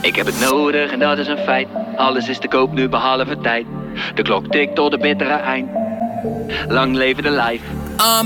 Ik heb het nodig en dat is een feit. Alles is te koop nu behalve tijd. De klok tikt tot het bittere eind. Lang leven de life.